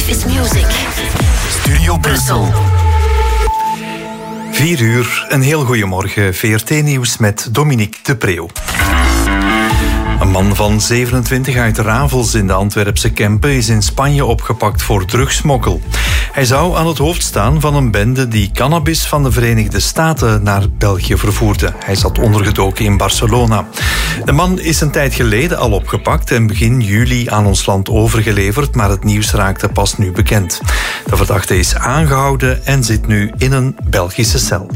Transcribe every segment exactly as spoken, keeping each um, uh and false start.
Life is Music. Studio Brussel. Vier uur, een heel goeiemorgen. V R T-nieuws met Dominique de Preeuw. Een man van zevenentwintig uit Ravels in de Antwerpse Kempen is in Spanje opgepakt voor drugsmokkel. Hij zou aan het hoofd staan van een bende die cannabis van de Verenigde Staten naar België vervoerde. Hij zat ondergedoken in Barcelona. De man is een tijd geleden al opgepakt en begin juli aan ons land overgeleverd, maar het nieuws raakte pas nu bekend. De verdachte is aangehouden en zit nu in een Belgische cel.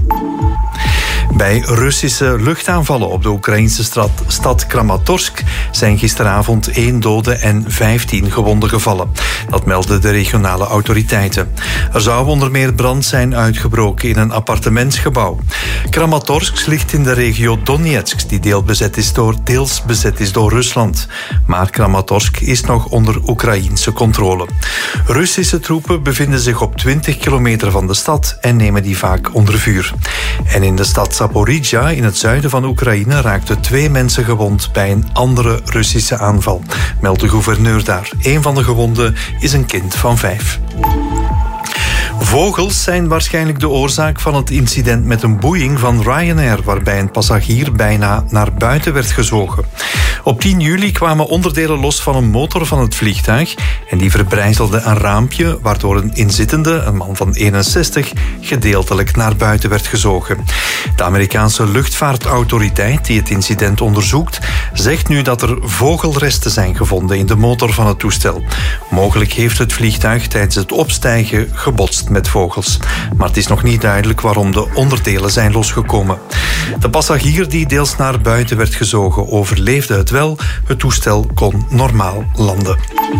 Bij Russische luchtaanvallen op de Oekraïnse stad, stad Kramatorsk zijn gisteravond één dode en vijftien gewonden gevallen. Dat melden de regionale autoriteiten. Er zou onder meer brand zijn uitgebroken in een appartementsgebouw. Kramatorsk ligt in de regio Donetsk, die deel bezet is door, deels bezet is door Rusland. Maar Kramatorsk is nog onder Oekraïense controle. Russische troepen bevinden zich op twintig kilometer van de stad en nemen die vaak onder vuur. En in de stad Zaporizhia in het zuiden van Oekraïne raakten twee mensen gewond bij een andere Russische aanval, meldt de gouverneur daar. Een van de gewonden is een kind van vijf. Vogels zijn waarschijnlijk de oorzaak van het incident met een boeing van Ryanair, waarbij een passagier bijna naar buiten werd gezogen. Op tien juli kwamen onderdelen los van een motor van het vliegtuig en die verbrijzelde een raampje, waardoor een inzittende, een man van eenenzestig, gedeeltelijk naar buiten werd gezogen. De Amerikaanse luchtvaartautoriteit, die het incident onderzoekt, zegt nu dat er vogelresten zijn gevonden in de motor van het toestel. Mogelijk heeft het vliegtuig tijdens het opstijgen gebotst met vogels. Maar het is nog niet duidelijk waarom de onderdelen zijn losgekomen. De passagier die deels naar buiten werd gezogen overleefde het wel. Het toestel kon normaal landen.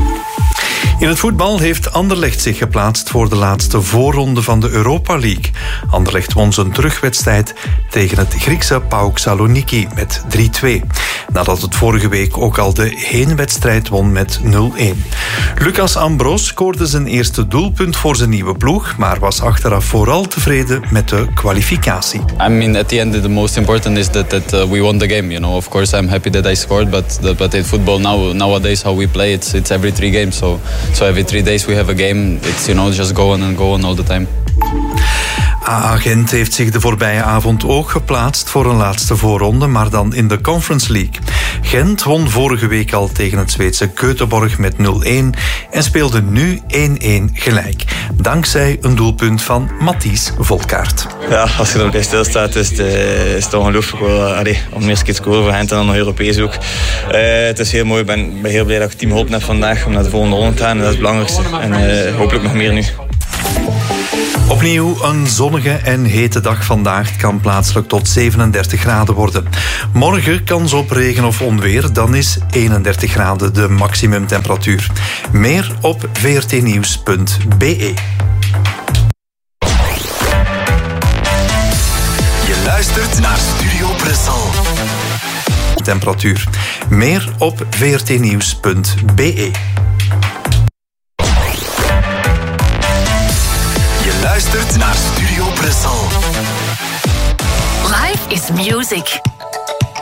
In het voetbal heeft Anderlecht zich geplaatst voor de laatste voorronde van de Europa League. Anderlecht won zijn terugwedstrijd tegen het Griekse PAOK Saloniki met drie twee. Nadat het vorige week ook al de heenwedstrijd won met nul-een. Lucas Ambros scoorde zijn eerste doelpunt voor zijn nieuwe ploeg, maar was achteraf vooral tevreden met de kwalificatie. I mean, at the end, the most important is that, that uh, we won the game. You know, of course, I'm happy that I scored, but the, but in football now nowadays how we play, it's it's every three games. So so every three days we have a game. It's, you know, just go on and go on all the time. A A Gent heeft zich de voorbije avond ook geplaatst voor een laatste voorronde, maar dan in de Conference League. Gent won vorige week al tegen het Zweedse Göteborg met nul-een en speelde nu één-één gelijk. Dankzij een doelpunt van Matthijs Volkaert. Ja, als je erbij stilstaat is het, uh, is het ongelooflijk wel, allee, om de eerste keer te scoren voor Gent en dan nog Europees ook. Uh, het is heel mooi, ik ben, ben heel blij dat ik het team geholpen heb vandaag om naar de volgende ronde te gaan. En dat is het belangrijkste. En uh, hopelijk nog meer nu. Opnieuw een zonnige en hete dag vandaag. Het kan plaatselijk tot zevenendertig graden worden. Morgen kans op regen of onweer. Dan is eenendertig graden de maximumtemperatuur. Meer op v r t nieuws punt b e. Je luistert naar Studio Brussel. Temperatuur. Meer op v r t nieuws punt b e. Luistert naar Studio Brussel. Life is music.